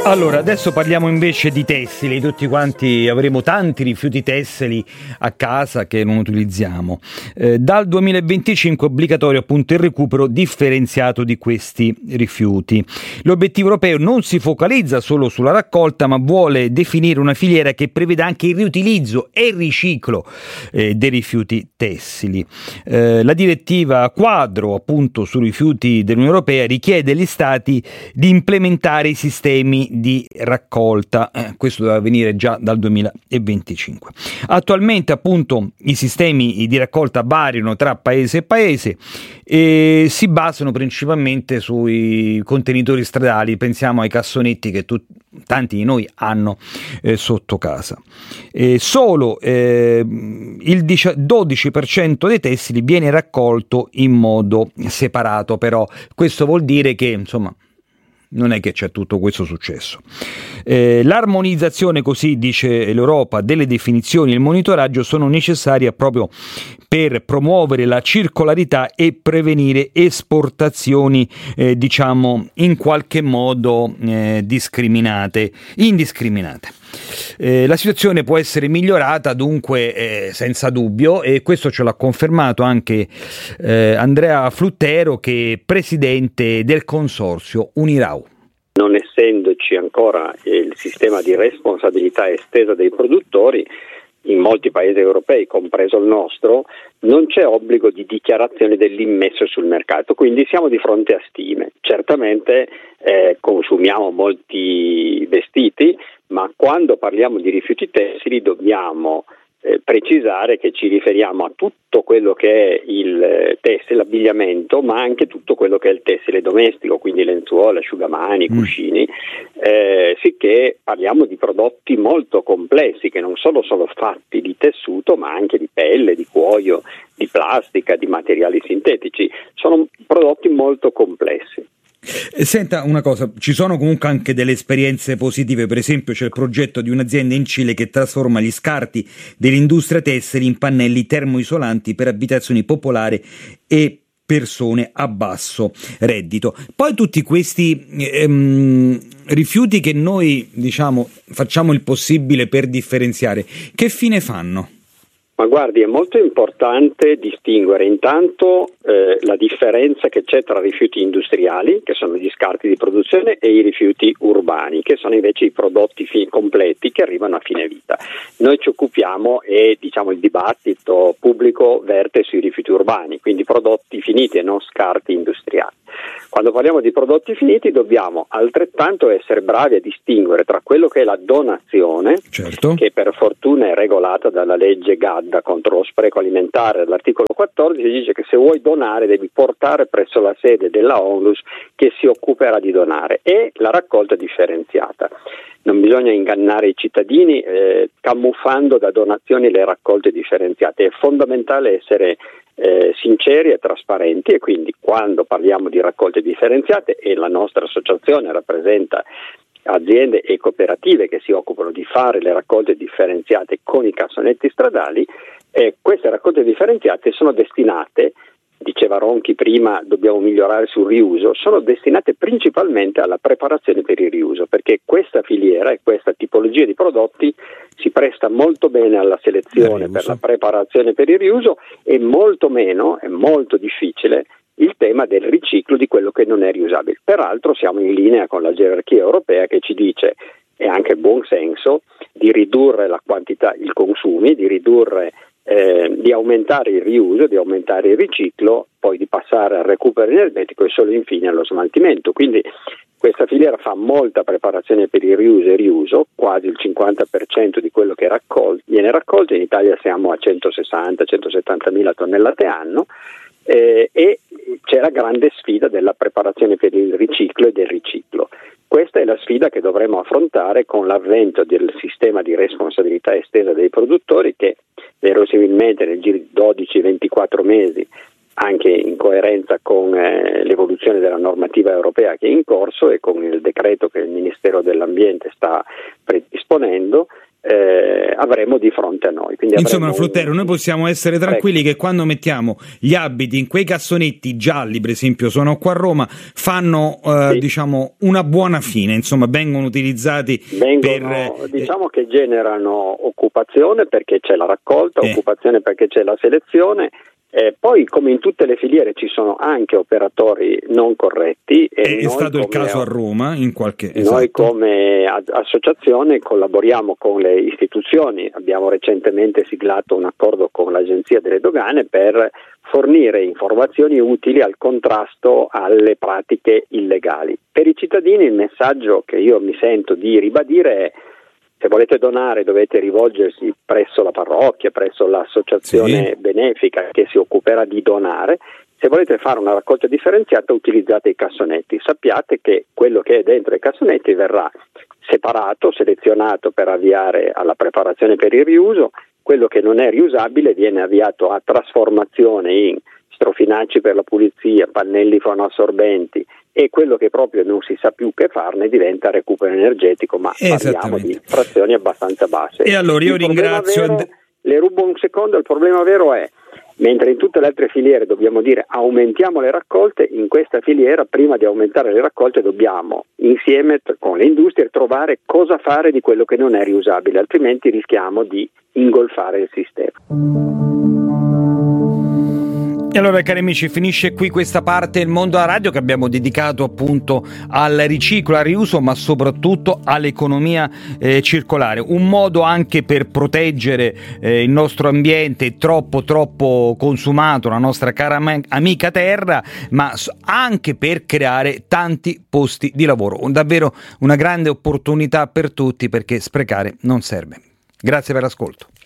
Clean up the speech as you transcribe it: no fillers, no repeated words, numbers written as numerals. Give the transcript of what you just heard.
Allora, adesso parliamo invece di tessili. Tutti quanti avremo tanti rifiuti tessili a casa che non utilizziamo. Dal 2025 è obbligatorio appunto il recupero differenziato di questi rifiuti. L'obiettivo europeo non si focalizza solo sulla raccolta, ma vuole definire una filiera che preveda anche il riutilizzo e il riciclo dei rifiuti tessili. La direttiva quadro appunto sui rifiuti dell'Unione Europea richiede agli Stati di implementare i sistemi di raccolta. Questo deve avvenire già dal 2025. Attualmente appunto i sistemi di raccolta variano tra paese e paese e si basano principalmente sui contenitori stradali. Pensiamo ai cassonetti che tanti di noi hanno sotto casa. Solo il 12% dei tessili viene raccolto in modo separato, però questo vuol dire che insomma non è che c'è tutto questo successo. L'armonizzazione, così dice l'Europa, delle definizioni e il monitoraggio sono necessarie proprio per promuovere la circolarità e prevenire esportazioni in qualche modo indiscriminate. La situazione può essere migliorata dunque senza dubbio, e questo ce l'ha confermato anche Andrea Fluttero, che è presidente del consorzio Unirau. Non essendoci ancora il sistema di responsabilità estesa dei produttori, in molti paesi europei, compreso il nostro, non c'è obbligo di dichiarazione dell'immesso sul mercato, quindi siamo di fronte a stime. Certamente consumiamo molti vestiti, ma quando parliamo di rifiuti tessili dobbiamo precisare che ci riferiamo a tutto quello che è il tessile, l'abbigliamento, ma anche tutto quello che è il tessile domestico, quindi lenzuola, asciugamani, cuscini, sicché parliamo di prodotti molto complessi che non sono solo fatti di tessuto, ma anche di pelle, di cuoio, di plastica, di materiali sintetici. Sono prodotti molto complessi. Senta una cosa, ci sono comunque anche delle esperienze positive. Per esempio c'è il progetto di un'azienda in Cile che trasforma gli scarti dell'industria tessile in pannelli termoisolanti per abitazioni popolari e persone a basso reddito. Poi tutti questi rifiuti che noi facciamo il possibile per differenziare, che fine fanno? Ma guardi, è molto importante distinguere intanto la differenza che c'è tra rifiuti industriali, che sono gli scarti di produzione, e i rifiuti urbani, che sono invece i prodotti completi che arrivano a fine vita. Noi ci occupiamo e il dibattito pubblico verte sui rifiuti urbani, quindi prodotti finiti e non scarti industriali. Quando parliamo di prodotti finiti dobbiamo altrettanto essere bravi a distinguere tra quello che è la donazione, certo, che per fortuna è regolata dalla legge GADDA contro lo spreco alimentare. L'articolo 14 dice che se vuoi donare devi portare presso la sede della ONLUS che si occuperà di donare, e la raccolta differenziata. Non bisogna ingannare i cittadini camuffando da donazioni le raccolte differenziate. È fondamentale essere sinceri e trasparenti, e quindi quando parliamo di raccolte differenziate, e la nostra associazione rappresenta aziende e cooperative che si occupano di fare le raccolte differenziate con i cassonetti stradali, queste raccolte differenziate sono destinate, diceva Ronchi prima, dobbiamo migliorare sul riuso, sono destinate principalmente alla preparazione per il riuso, perché questa filiera e questa tipologia di prodotti si presta molto bene alla selezione per la preparazione per il riuso, e molto meno, è molto difficile il tema del riciclo di quello che non è riusabile. Peraltro siamo in linea con la gerarchia europea che ci dice, e anche buon senso, di ridurre la quantità, i consumi, di aumentare il riuso, di aumentare il riciclo, poi di passare al recupero energetico e solo infine allo smaltimento. Quindi questa filiera fa molta preparazione per il riuso e riuso, quasi il 50% di quello che viene raccolto. In Italia siamo a 160-170 mila tonnellate anno, e c'è la grande sfida della preparazione per il riciclo e del riciclo. Questa è la sfida che dovremo affrontare con l'avvento del sistema di responsabilità estesa dei produttori, che verosimilmente nel giro di 12-24 mesi, anche in coerenza con l'evoluzione della normativa europea che è in corso e con il decreto che il Ministero dell'Ambiente sta predisponendo, avremo di fronte a noi. Quindi insomma, Fluttero, noi possiamo essere tranquilli che quando mettiamo gli abiti in quei cassonetti gialli, per esempio, sono qua a Roma, fanno sì, diciamo una buona fine, insomma, vengono utilizzati diciamo che generano occupazione perché c'è la raccolta, occupazione perché c'è la selezione. Poi, come in tutte le filiere, ci sono anche operatori non corretti. È stato il caso a Roma, in qualche. Noi come associazione collaboriamo con le istituzioni. Abbiamo recentemente siglato un accordo con l'Agenzia delle Dogane per fornire informazioni utili al contrasto alle pratiche illegali. Per i cittadini il messaggio che io mi sento di ribadire è: se volete donare dovete rivolgersi presso la parrocchia, presso l'associazione benefica che si occuperà di donare. Se volete fare una raccolta differenziata utilizzate i cassonetti. Sappiate che quello che è dentro i cassonetti verrà separato, selezionato per avviare alla preparazione per il riuso. Quello che non è riusabile viene avviato a trasformazione in strofinacci per la pulizia, pannelli fonoassorbenti, e quello che proprio non si sa più che farne diventa recupero energetico, ma parliamo di frazioni abbastanza basse. E allora io ringrazio. Le rubo un secondo, il problema vero è: mentre in tutte le altre filiere dobbiamo dire aumentiamo le raccolte, in questa filiera prima di aumentare le raccolte dobbiamo insieme con le industrie trovare cosa fare di quello che non è riusabile, altrimenti rischiamo di ingolfare il sistema. E allora, cari amici, finisce qui questa parte del Mondo alla Radio che abbiamo dedicato appunto al riciclo, al riuso, ma soprattutto all'economia circolare. Un modo anche per proteggere il nostro ambiente troppo consumato, la nostra cara amica terra, ma anche per creare tanti posti di lavoro. Davvero una grande opportunità per tutti, perché sprecare non serve. Grazie per l'ascolto.